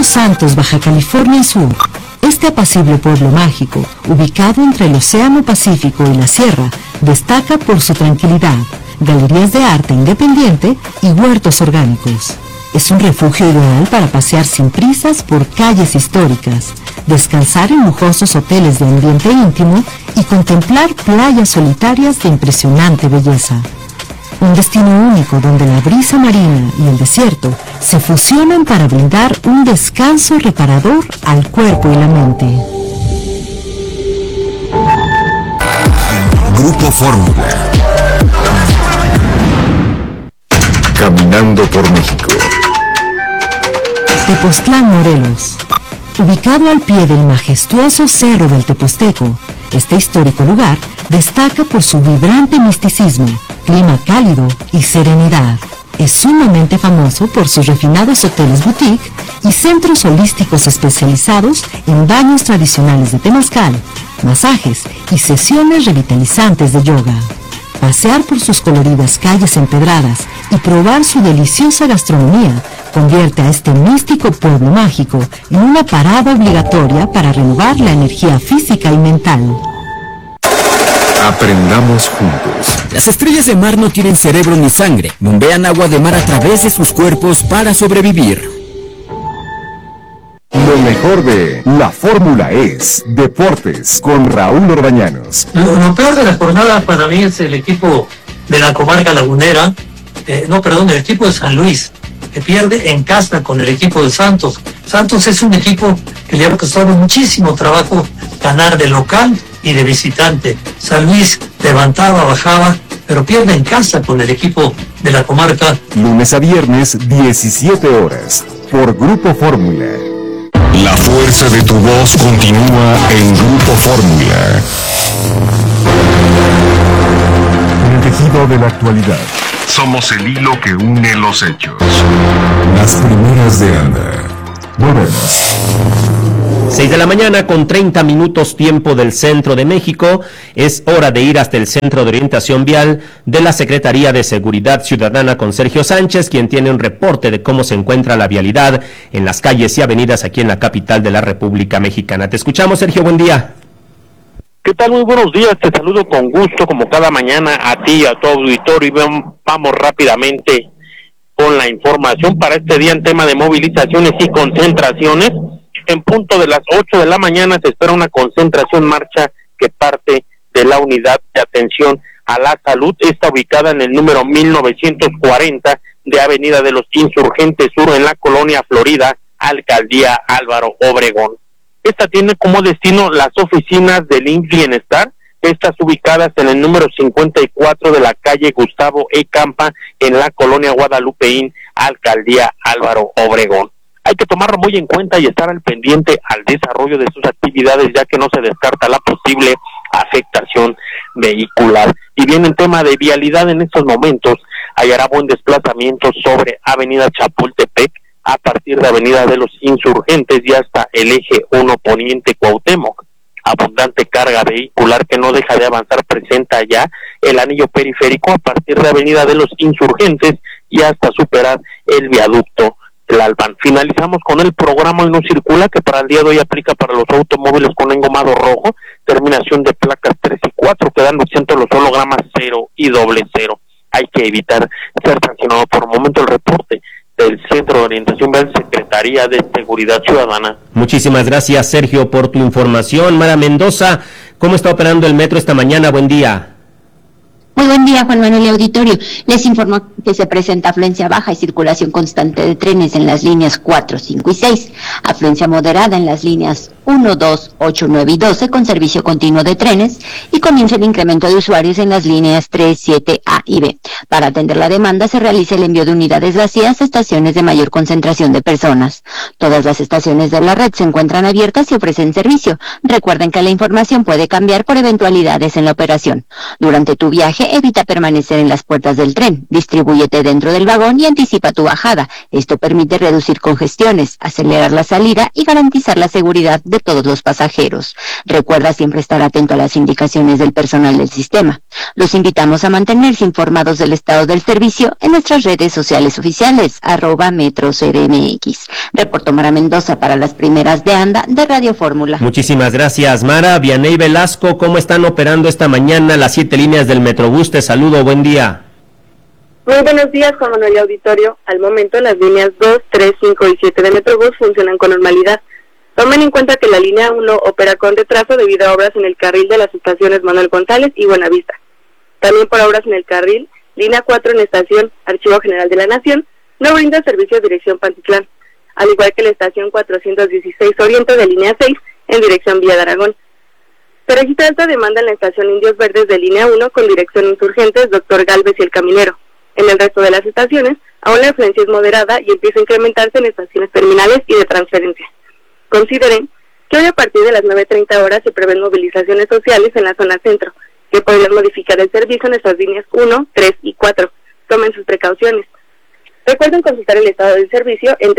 Los Santos, Baja California Sur. Este apacible pueblo mágico, ubicado entre el Océano Pacífico y la Sierra, destaca por su tranquilidad, galerías de arte independiente y huertos orgánicos. Es un refugio ideal para pasear sin prisas por calles históricas, descansar en lujosos hoteles de ambiente íntimo y contemplar playas solitarias de impresionante belleza. Un destino único donde la brisa marina y el desierto se fusionan para brindar un descanso reparador al cuerpo y la mente. Grupo Fórmula. Caminando por México. Tepoztlán, Morelos. Ubicado al pie del majestuoso Cerro del Teposteco, este histórico lugar destaca por su vibrante misticismo, clima cálido y serenidad. Es sumamente famoso por sus refinados hoteles boutique y centros holísticos especializados en baños tradicionales de temazcal, masajes y sesiones revitalizantes de yoga. Pasear por sus coloridas calles empedradas y probar su deliciosa gastronomía convierte a este místico pueblo mágico en una parada obligatoria para renovar la energía física y mental. Aprendamos juntos. Las estrellas de mar no tienen cerebro ni sangre. Bombean agua de mar a través de sus cuerpos para sobrevivir. Lo mejor de La Fórmula es Deportes con Raúl Orbañanos. Lo peor de la jornada para mí es el equipo de la comarca lagunera, el equipo de San Luis, que pierde en casa con el equipo de Santos. Santos es un equipo que le ha costado muchísimo trabajo ganar de local y de visitante. San Luis levantaba, bajaba, pero pierde en casa con el equipo de la comarca. Lunes a viernes, 17 horas, por Grupo Fórmula. La fuerza de tu voz continúa en Grupo Fórmula. El tejido de la actualidad. Somos el hilo que une los hechos. Las primeras de Anda. Volvemos. 6 de la mañana con 30 minutos tiempo del centro de México. Es hora de ir hasta el Centro de Orientación Vial de la Secretaría de Seguridad Ciudadana con Sergio Sánchez, quien tiene un reporte de cómo se encuentra la vialidad en las calles y avenidas aquí en la capital de la República Mexicana. Te escuchamos, Sergio, buen día. ¿Qué tal? Muy buenos días, te saludo con gusto como cada mañana a ti y a tu auditorio y vamos rápidamente con la información para este día en tema de movilizaciones y concentraciones. En punto de las 8 de la mañana se espera una concentración marcha que parte de la unidad de atención a la salud. Está ubicada en el número 1940 de Avenida de los Insurgentes Sur en la colonia Florida, Alcaldía Álvaro Obregón. Esta tiene como destino las oficinas del IMSS Bienestar, estas ubicadas en el número 54 de la calle Gustavo E. Campa en la colonia Guadalupeín, Alcaldía Álvaro Obregón. Hay que tomarlo muy en cuenta y estar al pendiente al desarrollo de sus actividades, ya que no se descarta la posible afectación vehicular. Y bien, en tema de vialidad en estos momentos, hallará buen desplazamiento sobre Avenida Chapultepec, a partir de Avenida de los Insurgentes y hasta el eje 1 Poniente Cuauhtémoc. Abundante carga vehicular que no deja de avanzar presenta ya el anillo periférico a partir de Avenida de los Insurgentes y hasta superar el viaducto Tlalpan. Finalizamos con el programa Hoy No Circula, que para el día de hoy aplica para los automóviles con engomado rojo, terminación de placas 3 y 4, quedando exentos los hologramas 0 y 00. Hay que evitar ser sancionado. Por el momento el reporte del Centro de Orientación Vial, Secretaría de Seguridad Ciudadana. Muchísimas gracias, Sergio, por tu información. Mara Mendoza, ¿cómo está operando el metro esta mañana? Buen día. Muy buen día, Juan Manuel y auditorio. Les informo que se presenta afluencia baja y circulación constante de trenes en las líneas 4, 5 y 6. Afluencia moderada en las líneas 1, 2, 8, 9 y 12 con servicio continuo de trenes y comienza el incremento de usuarios en las líneas 3, 7, A y B. Para atender la demanda se realiza el envío de unidades vacías a estaciones de mayor concentración de personas. Todas las estaciones de la red se encuentran abiertas y ofrecen servicio. Recuerden que la información puede cambiar por eventualidades en la operación. Durante tu viaje, evita permanecer en las puertas del tren, distribúyete dentro del vagón y anticipa tu bajada. Esto permite reducir congestiones, acelerar la salida y garantizar la seguridad de todos los pasajeros. Recuerda siempre estar atento a las indicaciones del personal del sistema. Los invitamos a mantenerse informados del estado del servicio en nuestras redes sociales oficiales, @MetroCDMX. Reportó Mara Mendoza para las primeras de ANDA de Radio Fórmula. Muchísimas gracias, Mara. Vianey Velasco, ¿cómo están operando esta mañana las 7 líneas del Metrobús? Te saludo, buen día. Muy buenos días, Juan Manuel Auditorio. Al momento, las líneas 2, 3, 5 y 7 de Metrobús funcionan con normalidad. Tomen en cuenta que la línea 1 opera con retraso debido a obras en el carril de las estaciones Manuel González y Buenavista. También por obras en el carril, línea 4 en estación Archivo General de la Nación, no brinda servicio de dirección Pantitlán, al igual que la estación 416 Oriente de línea 6 en dirección Villa de Aragón. Se registra alta demanda en la estación Indios Verdes de línea 1 con dirección Insurgentes, Doctor Galvez y El Caminero. En el resto de las estaciones, aún la afluencia es moderada y empieza a incrementarse en estaciones terminales y de transferencia. Consideren que hoy a partir de las 9:30 horas se prevén movilizaciones sociales en la zona centro, que podrían modificar el servicio en estas líneas 1, 3 y 4. Tomen sus precauciones. Recuerden consultar el estado del servicio en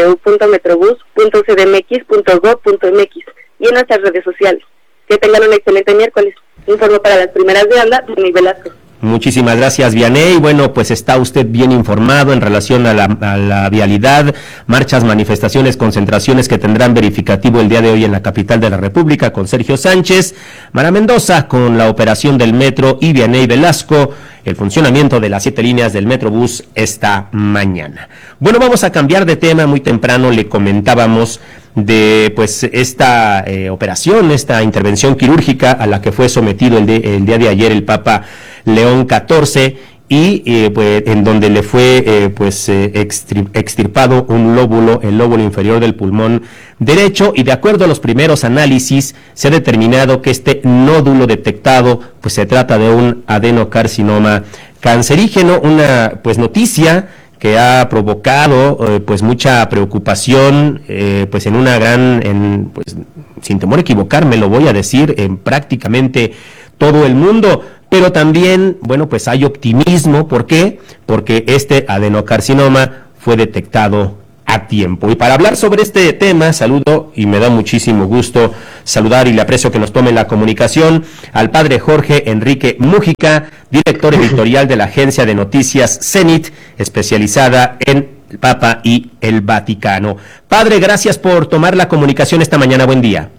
www.metrobus.cdmx.gov.mx y en nuestras redes sociales. Que tengan un excelente miércoles. Informo para las primeras de ANDA, Vianey Velasco. Muchísimas gracias, Vianey. Bueno, pues está usted bien informado en relación a la vialidad, marchas, manifestaciones, concentraciones que tendrán verificativo el día de hoy en la capital de la República con Sergio Sánchez, Mara Mendoza con la operación del metro y Vianey Velasco, el funcionamiento de las 7 líneas del Metrobús esta mañana. Bueno, vamos a cambiar de tema. Muy temprano le comentábamos de pues esta operación, esta intervención quirúrgica a la que fue sometido el día de ayer el Papa León XIV y pues, en donde le fue extirpado un lóbulo, el lóbulo inferior del pulmón derecho, y de acuerdo a los primeros análisis se ha determinado que este nódulo detectado pues se trata de un adenocarcinoma cancerígeno, una pues noticia que ha provocado pues mucha preocupación pues en una gran, pues sin temor a equivocarme lo voy a decir, en prácticamente todo el mundo, pero también, bueno, pues hay optimismo. ¿Por qué? Porque este adenocarcinoma fue detectado a tiempo. Y para hablar sobre este tema, saludo y me da muchísimo gusto saludar y le aprecio que nos tome la comunicación al padre Jorge Enrique Mújica, director editorial de la agencia de noticias Zenit, especializada en el Papa y el Vaticano. Padre, gracias por tomar la comunicación esta mañana. Buen día.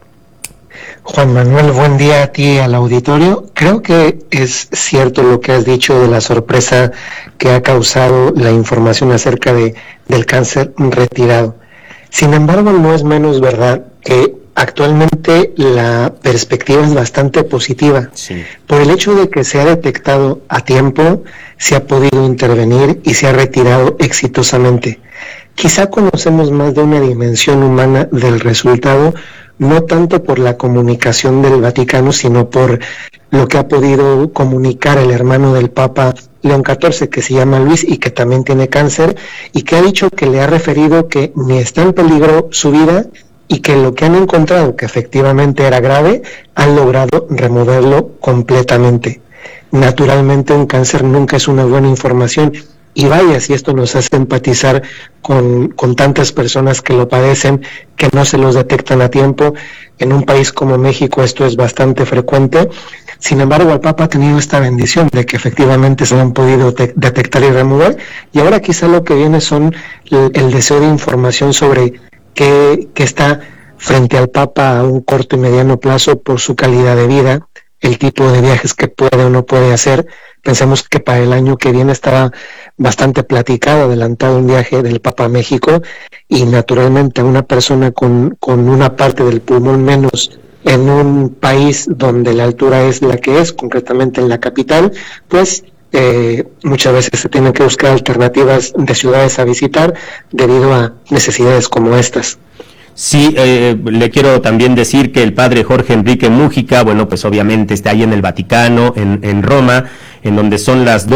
Juan Manuel, buen día a ti, al auditorio. Creo que es cierto lo que has dicho de la sorpresa que ha causado la información acerca del cáncer retirado. Sin embargo, no es menos verdad que actualmente la perspectiva es bastante positiva. Sí. Por el hecho de que se ha detectado a tiempo, se ha podido intervenir y se ha retirado exitosamente. Quizá conocemos más de una dimensión humana del resultado, no tanto por la comunicación del Vaticano, sino por lo que ha podido comunicar el hermano del Papa León XIV, que se llama Luis y que también tiene cáncer, y que ha dicho que le ha referido que ni está en peligro su vida y que lo que han encontrado, que efectivamente era grave, han logrado removerlo completamente. Naturalmente un cáncer nunca es una buena información, y vaya si esto nos hace empatizar con tantas personas que lo padecen, que no se los detectan a tiempo. En un país como México esto es bastante frecuente. Sin embargo, el Papa ha tenido esta bendición de que efectivamente se han podido detectar y remover, y ahora quizá lo que viene son el deseo de información sobre qué está frente al Papa a un corto y mediano plazo por su calidad de vida, el tipo de viajes que puede o no puede hacer. Pensemos que para el año que viene estaba bastante platicado, adelantado un viaje del Papa a México, y naturalmente una persona con una parte del pulmón menos en un país donde la altura es la que es, concretamente en la capital, pues muchas veces se tienen que buscar alternativas de ciudades a visitar debido a necesidades como estas. Sí, le quiero también decir que el padre Jorge Enrique Mújica, bueno, pues obviamente está ahí en el Vaticano, en Roma, en donde son las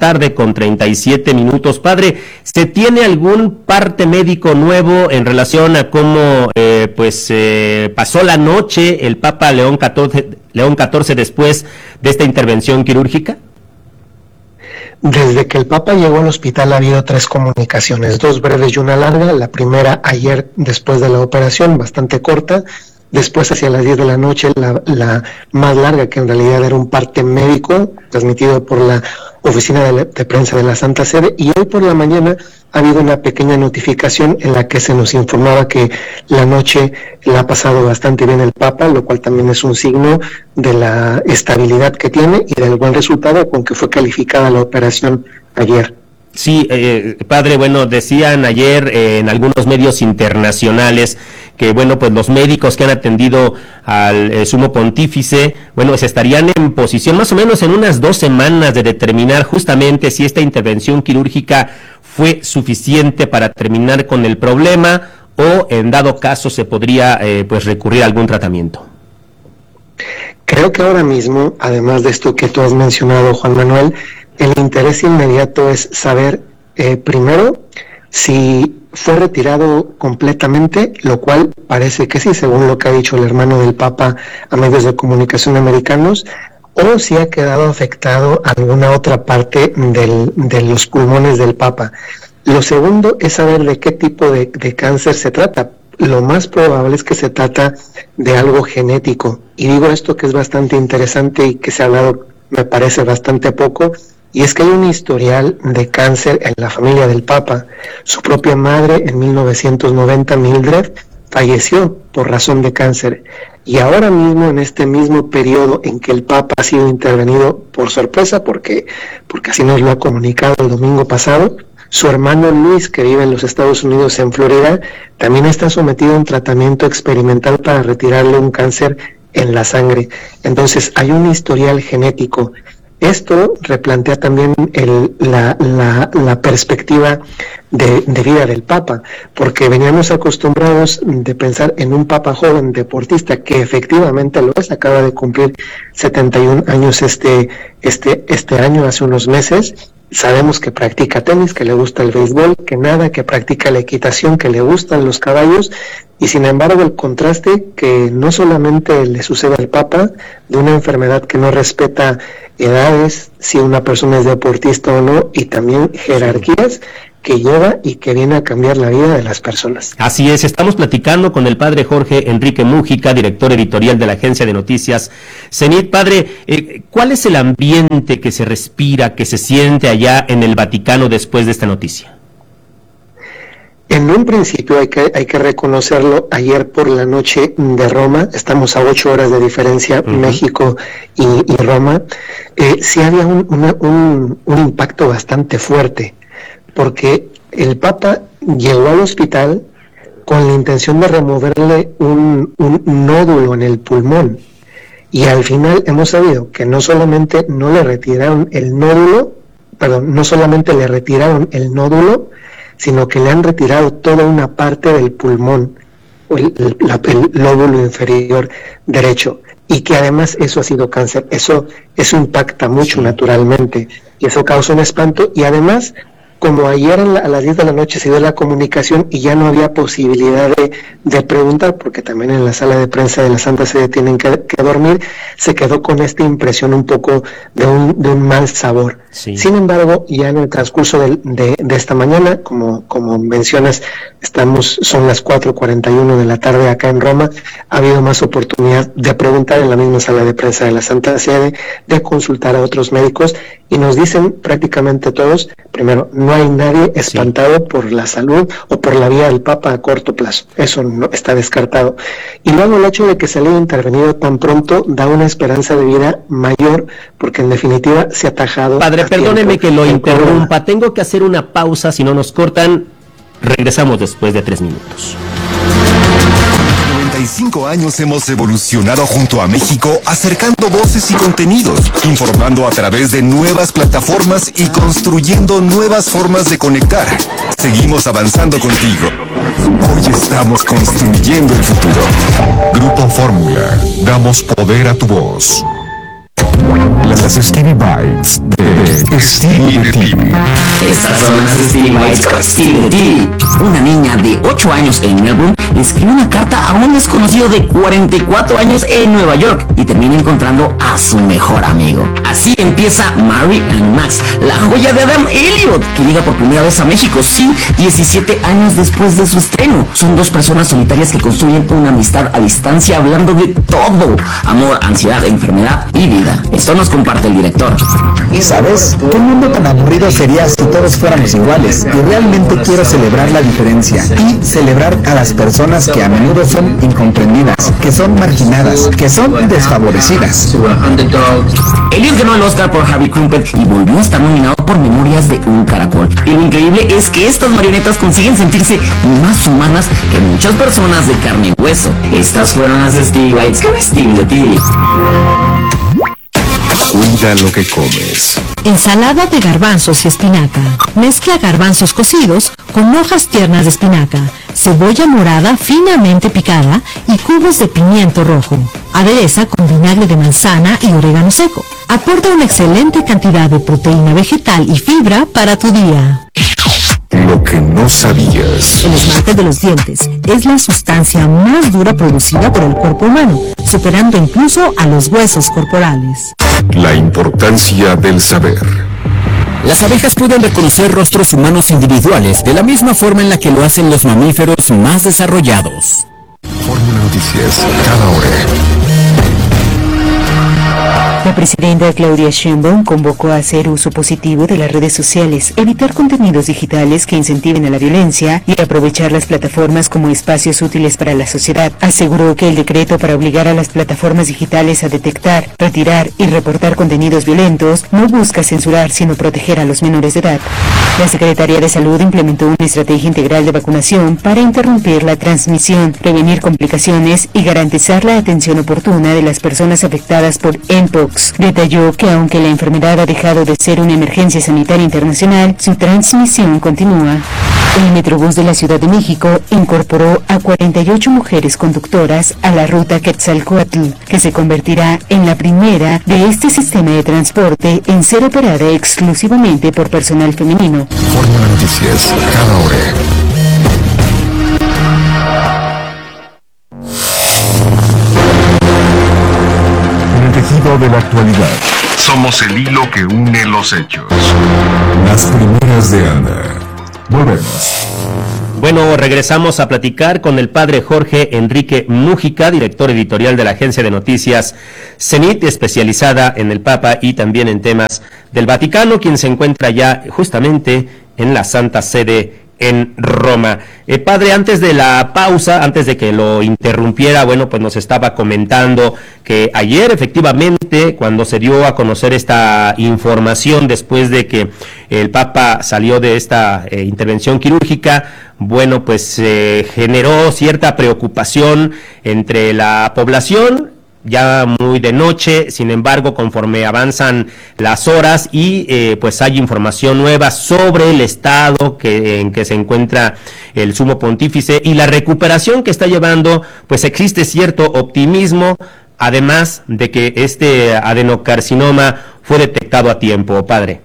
2:37 Padre, ¿se tiene algún parte médico nuevo en relación a cómo pasó la noche el Papa León XIV después de esta intervención quirúrgica? Desde que el Papa llegó al hospital ha habido 3 comunicaciones, 2 breves y una larga. La primera ayer después de la operación, bastante corta. Después, hacia las 10 de la noche, la más larga, que en realidad era un parte médico, transmitido por la oficina de prensa de la Santa Sede. Y hoy por la mañana ha habido una pequeña notificación en la que se nos informaba que la noche la ha pasado bastante bien el Papa, lo cual también es un signo de la estabilidad que tiene y del buen resultado con que fue calificada la operación ayer. Sí, padre, bueno, decían ayer en algunos medios internacionales que, bueno, pues los médicos que han atendido al sumo pontífice, bueno, se estarían en posición más o menos en unas 2 semanas de determinar justamente si esta intervención quirúrgica fue suficiente para terminar con el problema o en dado caso se podría pues recurrir a algún tratamiento. Creo que ahora mismo, además de esto que tú has mencionado, Juan Manuel, el interés inmediato es saber, primero, si fue retirado completamente, lo cual parece que sí, según lo que ha dicho el hermano del Papa a medios de comunicación americanos, o si ha quedado afectado alguna otra parte de los pulmones del Papa. Lo segundo es saber de qué tipo de cáncer se trata. Lo más probable es que se trata de algo genético. Y digo esto que es bastante interesante y que se ha hablado, me parece, bastante poco, y es que hay un historial de cáncer en la familia del Papa. Su propia madre, en 1990, Mildred, falleció por razón de cáncer. Y ahora mismo, en este mismo periodo en que el Papa ha sido intervenido por sorpresa, porque así nos lo ha comunicado el domingo pasado, su hermano Luis, que vive en los Estados Unidos, en Florida, también está sometido a un tratamiento experimental para retirarle un cáncer en la sangre. Entonces, hay un historial genético. Esto replantea también la perspectiva de vida del Papa, porque veníamos acostumbrados de pensar en un Papa joven deportista, que efectivamente lo es, acaba de cumplir 71 años este año, hace unos meses. Sabemos que practica tenis, que le gusta el béisbol, que nada, que practica la equitación, que le gustan los caballos, y sin embargo el contraste que no solamente le sucede al Papa, de una enfermedad que no respeta edades, si una persona es deportista o no, y también jerarquías que lleva y que viene a cambiar la vida de las personas. Así es, estamos platicando con el padre Jorge Enrique Mújica, director editorial de la agencia de noticias Cenit. Padre, ¿cuál es el ambiente que se respira, que se siente allá en el Vaticano después de esta noticia? En un principio hay que reconocerlo, ayer por la noche de Roma, estamos a 8 horas de diferencia, México y Roma, sí había un impacto bastante fuerte, porque el Papa llegó al hospital con la intención de removerle un nódulo en el pulmón, y al final hemos sabido que no solamente le retiraron el nódulo, sino que le han retirado toda una parte del pulmón, el lóbulo inferior derecho, y que además eso ha sido cáncer. Eso impacta mucho, naturalmente, y eso causa un espanto. Y además, como ayer a las 10 de la noche se dio la comunicación y ya no había posibilidad de preguntar, porque también en la sala de prensa de la Santa Sede tienen que dormir, se quedó con esta impresión un poco de un mal sabor. Sí. Sin embargo, ya en el transcurso de esta mañana, como mencionas, son las 4:41 de la tarde acá en Roma, ha habido más oportunidad de preguntar en la misma sala de prensa de la Santa Sede, de consultar a otros médicos, y nos dicen prácticamente todos, primero, no hay nadie espantado por la salud o por la vida del Papa a corto plazo, eso no está descartado. Y luego el hecho de que se haya intervenido tan pronto da una esperanza de vida mayor, porque en definitiva se ha atajado. Padre, perdóneme que lo interrumpa, tengo que hacer una pausa, si no nos cortan, regresamos después de 3 minutos. 95 años hemos evolucionado junto a México, acercando voces y contenidos, informando a través de nuevas plataformas y construyendo nuevas formas de conectar. Seguimos avanzando contigo. Hoy estamos construyendo el futuro. Grupo Fórmula, damos poder a tu voz. Las Stevie Bites de Stevie TV. Estas son las Stevie Bites con Stevie TV. Una niña de 8 años en Melbourne le escribe una carta a un desconocido de 44 años en Nueva York y termina encontrando a su mejor amigo. Así empieza Mary and Max, la joya de Adam Elliot, que llega por primera vez a México, sí, 17 años después de su estreno. Son dos personas solitarias que construyen una amistad a distancia hablando de todo: amor, ansiedad, enfermedad y vida. Esto nos comparte el director. Y sabes, qué mundo tan aburrido sería si todos fuéramos iguales. Y realmente quiero celebrar la diferencia y celebrar a las personas que a menudo son incomprendidas, que son marginadas, que son desfavorecidas. Elliot ganó el Oscar por Harvey Krumpet y volvió a estar nominado por Memorias de un Caracol. Y lo increíble es que estas marionetas consiguen sentirse más humanas que muchas personas de carne y hueso. Estas fueron las de Stevie Bites con Stevie T. Cuida lo que comes. Ensalada de garbanzos y espinaca. Mezcla garbanzos cocidos con hojas tiernas de espinaca, cebolla morada finamente picada y cubos de pimiento rojo. Adereza con vinagre de manzana y orégano seco. Aporta una excelente cantidad de proteína vegetal y fibra para tu día. Lo que no sabías. El esmalte de los dientes es la sustancia más dura producida por el cuerpo humano, superando incluso a los huesos corporales. La importancia del saber. Las abejas pueden reconocer rostros humanos individuales de la misma forma en la que lo hacen los mamíferos más desarrollados. Fórmula Noticias, cada hora. La presidenta Claudia Sheinbaum convocó a hacer uso positivo de las redes sociales, evitar contenidos digitales que incentiven a la violencia y aprovechar las plataformas como espacios útiles para la sociedad. Aseguró que el decreto para obligar a las plataformas digitales a detectar, retirar y reportar contenidos violentos no busca censurar, sino proteger a los menores de edad. La Secretaría de Salud implementó una estrategia integral de vacunación para interrumpir la transmisión, prevenir complicaciones y garantizar la atención oportuna de las personas afectadas por mpox. Detalló que aunque la enfermedad ha dejado de ser una emergencia sanitaria internacional, su transmisión continúa. El Metrobús de la Ciudad de México incorporó a 48 mujeres conductoras a la ruta Quetzalcóatl, que se convertirá en la primera de este sistema de transporte en ser operada exclusivamente por personal femenino. Fórmula Noticias, cada hora. De la actualidad. Somos el hilo que une los hechos. Las primeras de Ana. Volvemos. Bueno, regresamos a platicar con el padre Jorge Enrique Mújica, director editorial de la agencia de noticias Cenit, especializada en el Papa y también en temas del Vaticano, quien se encuentra ya justamente en la Santa Sede en Roma. Padre, antes de la pausa, antes de que lo interrumpiera, bueno, pues nos estaba comentando que ayer efectivamente, cuando se dio a conocer esta información después de que el Papa salió de esta intervención quirúrgica, bueno, pues generó cierta preocupación entre la población, ya muy de noche. Sin embargo, conforme avanzan las horas y pues hay información nueva sobre el estado en que se encuentra el sumo pontífice y la recuperación que está llevando, pues existe cierto optimismo, además de que este adenocarcinoma fue detectado a tiempo, padre.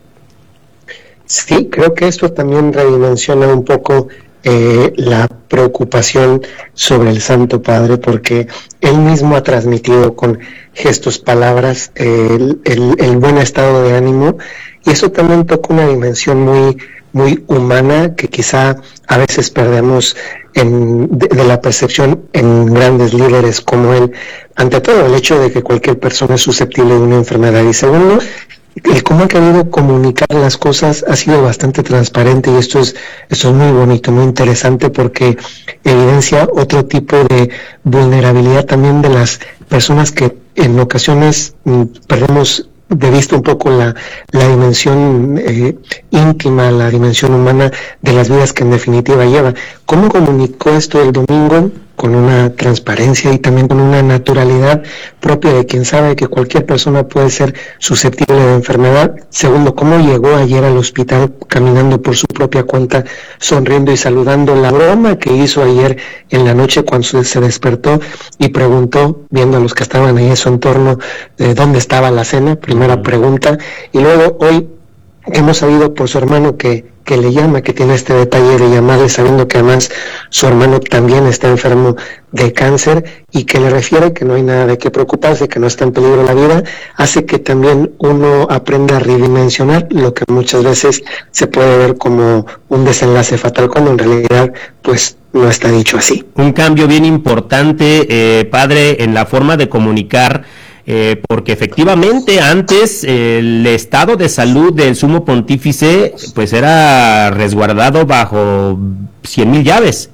Sí, creo que esto también redimensiona un poco la preocupación sobre el Santo Padre, porque él mismo ha transmitido con gestos, palabras, el buen estado de ánimo, y eso también toca una dimensión muy humana que quizá a veces perdemos de la percepción en grandes líderes como él. Ante todo, el hecho de que cualquier persona es susceptible de una enfermedad, y segundo, el cómo ha querido comunicar las cosas ha sido bastante transparente, y esto es muy bonito, muy interesante, porque evidencia otro tipo de vulnerabilidad también de las personas que en ocasiones perdemos de vista un poco la dimensión íntima, la dimensión humana de las vidas que en definitiva lleva. ¿Cómo comunicó esto el domingo? Con una transparencia y también con una naturalidad propia de quien sabe que cualquier persona puede ser susceptible de enfermedad. Segundo, cómo llegó ayer al hospital caminando por su propia cuenta, sonriendo y saludando. La broma que hizo ayer en la noche cuando se despertó y preguntó, viendo a los que estaban ahí en su entorno, dónde estaba la cena, primera pregunta. Y luego hoy hemos sabido por su hermano que que le llama, que tiene este detalle de llamarle sabiendo que además su hermano también está enfermo de cáncer y que le refiere que no hay nada de qué preocuparse, que no está en peligro la vida, hace que también uno aprenda a redimensionar lo que muchas veces se puede ver como un desenlace fatal cuando en realidad pues no está dicho así. Un cambio bien importante, padre, en la forma de comunicar, porque efectivamente antes el estado de salud del sumo pontífice pues era resguardado bajo 100,000 llaves.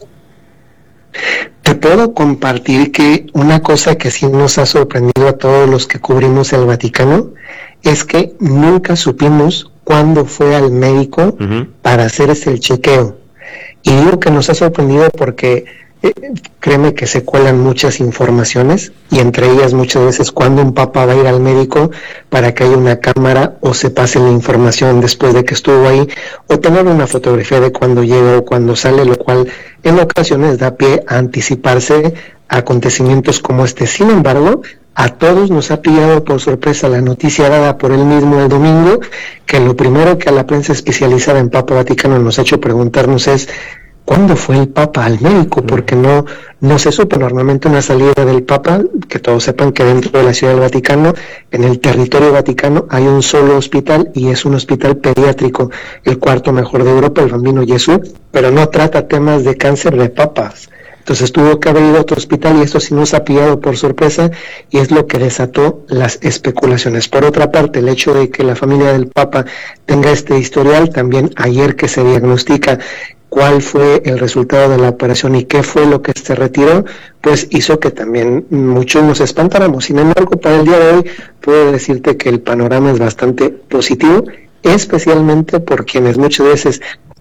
Te puedo compartir que una cosa que sí nos ha sorprendido a todos los que cubrimos el Vaticano es que nunca supimos cuándo fue al médico para hacerse el chequeo. Y digo que nos ha sorprendido porque créeme que se cuelan muchas informaciones y entre ellas muchas veces cuando un papa va a ir al médico para que haya una cámara o se pase la información después de que estuvo ahí o tener una fotografía de cuando llega o cuando sale, lo cual en ocasiones da pie a anticiparse a acontecimientos como este. Sin embargo, a todos nos ha pillado por sorpresa la noticia dada por él mismo el domingo, que lo primero que a la prensa especializada en Papa Vaticano nos ha hecho preguntarnos es ¿cuándo fue el Papa al médico? Porque no se supo. Normalmente una salida del Papa, que todos sepan que dentro de la Ciudad del Vaticano, en el territorio vaticano, hay un solo hospital y es un hospital pediátrico, el cuarto mejor de Europa, el Bambino Gesù, pero no trata temas de cáncer de papas. Entonces tuvo que haber ido a otro hospital y esto sí nos ha pillado por sorpresa y es lo que desató las especulaciones. Por otra parte, el hecho de que la familia del Papa tenga este historial, también ayer que se diagnostica cuál fue el resultado de la operación y qué fue lo que se retiró, pues hizo que también muchos nos espantáramos. Sin embargo, para el día de hoy puedo decirte que el panorama es bastante positivo, especialmente por quienes muchas veces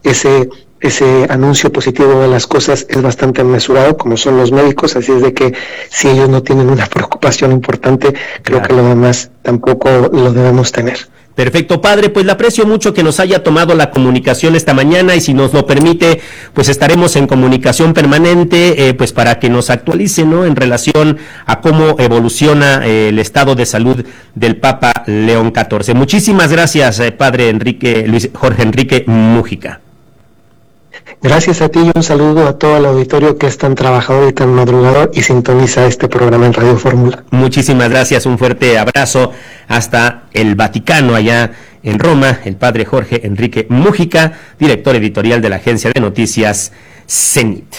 ese anuncio positivo de las cosas es bastante mesurado, como son los médicos, así es de que si ellos no tienen una preocupación importante, creo que lo demás tampoco lo debemos tener. Perfecto, padre, pues le aprecio mucho que nos haya tomado la comunicación esta mañana y si nos lo permite, pues estaremos en comunicación permanente, pues para que nos actualice, ¿no?, en relación a cómo evoluciona el estado de salud del Papa León XIV. Muchísimas gracias, padre Jorge Enrique Mújica. Gracias a ti y un saludo a todo el auditorio que es tan trabajador y tan madrugador y sintoniza este programa en Radio Fórmula. Muchísimas gracias, un fuerte abrazo hasta el Vaticano, allá en Roma, el padre Jorge Enrique Mújica, director editorial de la agencia de noticias Zenit.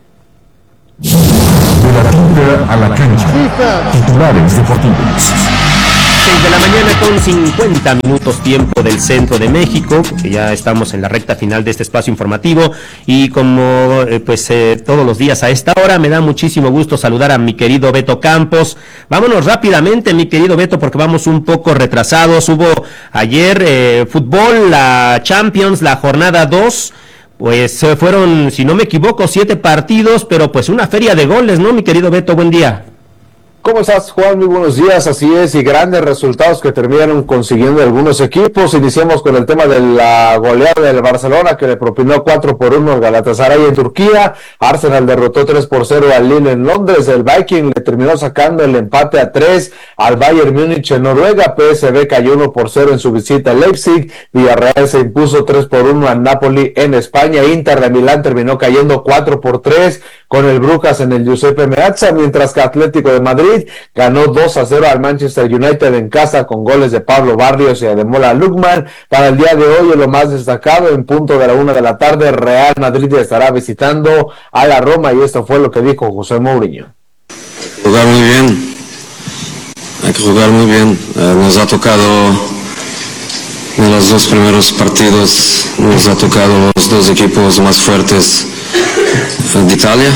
De la tierra a la cancha, titulares deportivos. 6 de la mañana con 50 minutos tiempo del centro de México, porque ya estamos en la recta final de este espacio informativo y como todos los días a esta hora me da muchísimo gusto saludar a mi querido Beto Campos. Vámonos rápidamente, mi querido Beto, porque vamos un poco retrasados. Hubo ayer fútbol, la Champions, la jornada 2. Pues fueron, si no me equivoco, 7 partidos, pero pues una feria de goles, ¿no, mi querido Beto? Buen día. ¿Cómo estás, Juan? Muy buenos días, así es, y grandes resultados que terminaron consiguiendo algunos equipos. Iniciamos con el tema de la goleada del Barcelona, que le propinó 4-1 al Galatasaray en Turquía. Arsenal derrotó 3-0 al Lille en Londres. El Viking le terminó sacando el empate a 3 al Bayern Múnich en Noruega. PSV cayó 1-0 en su visita a Leipzig. Villarreal se impuso 3-1 al Napoli en España. Inter de Milán terminó cayendo 4-3 con el Brujas en el Giuseppe Meazza, mientras que Atlético de Madrid ganó 2-0 al Manchester United en casa con goles de Pablo Barrios y Ademola Lookman. Para el día de hoy, lo más destacado, en punto de la 1 de la tarde, Real Madrid estará visitando a la Roma y esto fue lo que dijo José Mourinho. Jugar muy bien, hay que jugar muy bien. Nos ha tocado en los 2 primeros partidos, nos ha tocado los 2 equipos más fuertes de Italia.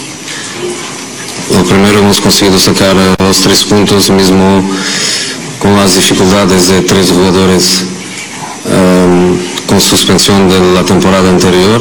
Lo primero hemos conseguido sacar los 3 puntos, mismo con las dificultades de 3 jugadores con suspensión de la temporada anterior.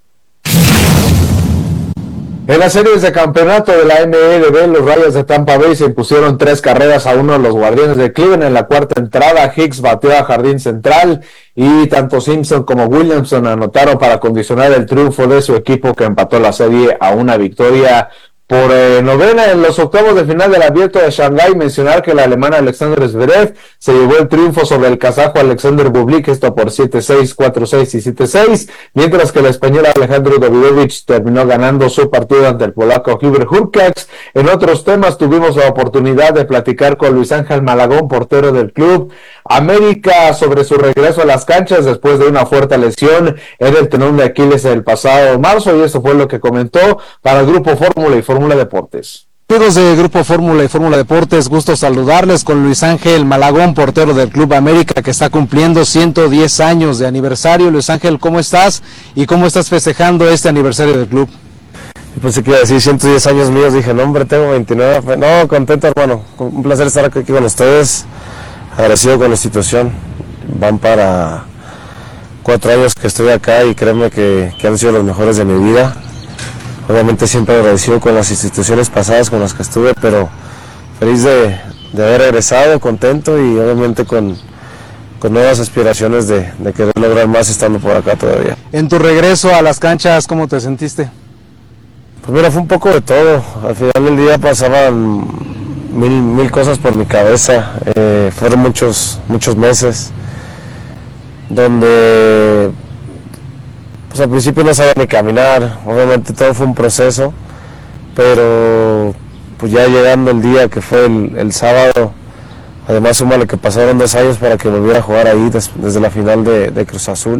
En las series de campeonato de la MLB, los Rayos de Tampa Bay se impusieron 3-1 a los Guardianes de Cleveland en la cuarta entrada. Hicks bateó a jardín central y tanto Simpson como Williamson anotaron para condicionar el triunfo de su equipo, que empató la serie a 1 victoria por novena en los octavos de final del Abierto de Shanghái. Mencionar que el alemán Alexander Zverev se llevó el triunfo sobre el kazajo Alexander Bublik, esto por 7-6, 4-6 y 7-6, mientras que el español Alejandro Davidovich terminó ganando su partido ante el polaco Hubert Hurkacz. En otros temas tuvimos la oportunidad de platicar con Luis Ángel Malagón, portero del Club América, sobre su regreso a las canchas después de una fuerte lesión en el tendón de Aquiles el pasado marzo, y eso fue lo que comentó para el Grupo Fórmula y Fórmula Deportes. Amigos de Grupo Fórmula y Fórmula Deportes, gusto saludarles con Luis Ángel Malagón, portero del Club América, que está cumpliendo 110 años de aniversario. Luis Ángel, ¿cómo estás? ¿Y cómo estás festejando este aniversario del club? Pues que iba a decir 110 años míos, dije, no hombre, tengo 29, no, contento hermano, un placer estar aquí con ustedes, agradecido con la institución, van para 4 años que estoy acá y créeme que han sido los mejores de mi vida. Obviamente siempre agradecido con las instituciones pasadas con las que estuve, pero feliz de haber regresado, contento y obviamente con nuevas aspiraciones de querer lograr más estando por acá todavía. En tu regreso a las canchas, ¿cómo te sentiste? Pues mira, fue un poco de todo. Al final del día pasaban mil cosas por mi cabeza. Fueron muchos meses donde pues al principio no sabía ni caminar, obviamente todo fue un proceso, pero pues ya llegando el día que fue el sábado, además súmale que pasaron 2 años para que volviera a jugar ahí desde la final de Cruz Azul.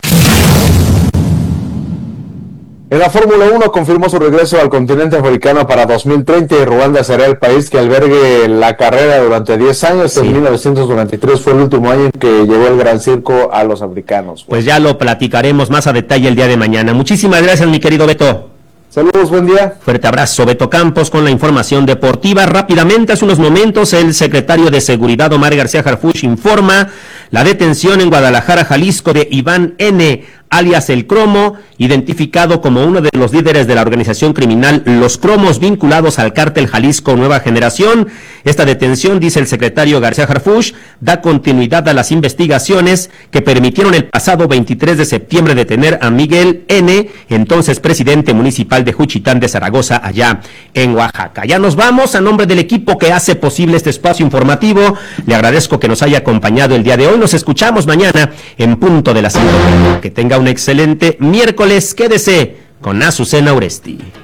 En la Fórmula 1 confirmó su regreso al continente africano para 2030 y Ruanda será el país que albergue la carrera durante 10 años. Sí. En 1993 fue el último año en que llegó el Gran Circo a los africanos. Pues ya lo platicaremos más a detalle el día de mañana. Muchísimas gracias, mi querido Beto. Saludos, buen día. Fuerte abrazo, Beto Campos, con la información deportiva. Rápidamente, hace unos momentos, el secretario de Seguridad, Omar García Harfuch, informa la detención en Guadalajara, Jalisco, de Iván N., alias El Cromo, identificado como uno de los líderes de la organización criminal Los Cromos, vinculados al cártel Jalisco Nueva Generación. Esta detención, dice el secretario García Harfuch, da continuidad a las investigaciones que permitieron el pasado 23 de septiembre detener a Miguel N., entonces presidente municipal de Juchitán de Zaragoza, allá en Oaxaca. Ya nos vamos. A nombre del equipo que hace posible este espacio informativo, le agradezco que nos haya acompañado el día de hoy. Nos escuchamos mañana en punto de las 5. Que tenga un excelente miércoles. Quédese con Azucena Oresti.